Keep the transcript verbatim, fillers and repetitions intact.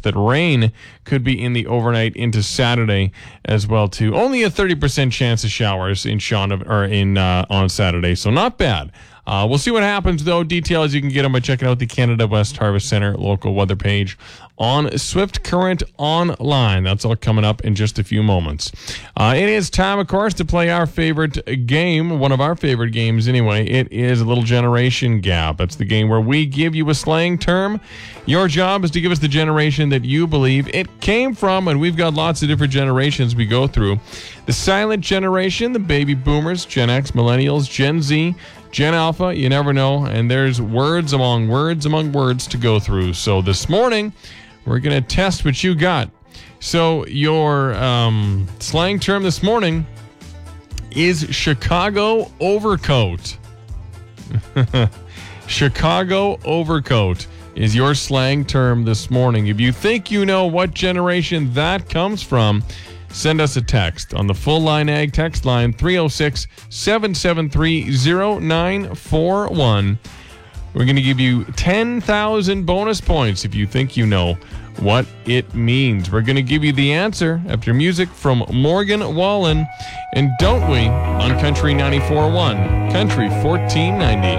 that rain could be in the overnight into Saturday as well too. Only a thirty percent chance of showers in Sean or in uh, on Saturday, so not bad. Uh, we'll see what happens, though. Details, you can get them by checking out the Canada West Harvest Center local weather page on Swift Current Online. That's all coming up in just a few moments. Uh, it is time, of course, to play our favorite game, one of our favorite games anyway. It is a little generation gap. That's the game where we give you a slang term. Your job is to give us the generation that you believe it came from, and we've got lots of different generations we go through. The silent generation, the baby boomers, Gen X, millennials, Gen Z, Gen Alpha, you never know, and there's words among words among words to go through. So this morning, we're going to test what you got. So your um, slang term this morning is Chicago overcoat. Chicago overcoat is your slang term this morning. If you think you know what generation that comes from, send us a text on the Full Line Ag text line three oh six, seven seven three, oh nine four one. We're going to give you ten thousand bonus points if you think you know what it means. We're going to give you the answer after music from Morgan Wallen and Don't We on Country ninety-four point one, Country fourteen ninety.